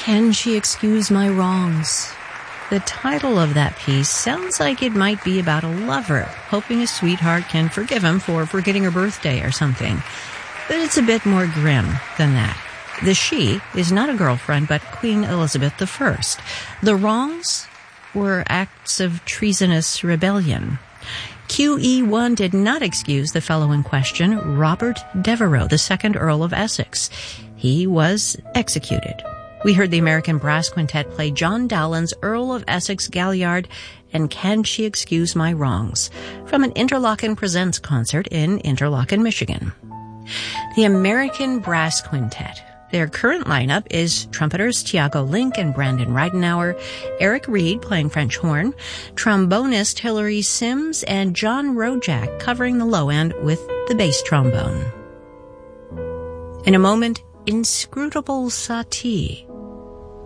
Can she excuse my wrongs? The title of that piece sounds like it might be about a lover hoping his sweetheart can forgive him for forgetting her birthday or something. But it's a bit more grim than that. The she is not a girlfriend, but Queen Elizabeth I. The wrongs were acts of treasonous rebellion. QE1 did not excuse the fellow in question, Robert Devereux, the second Earl of Essex. He was executed. We heard the American Brass Quintet play John Dowland's Earl of Essex Galliard and Can She Excuse My Wrongs from an Interlochen Presents concert in Interlochen, Michigan. The American Brass Quintet. Their current lineup is trumpeters Tiago Link and Brandon Reidenauer, Eric Reed playing French horn, trombonist Hilary Sims, and John Rojak covering the low end with the bass trombone. In a moment, inscrutable Satie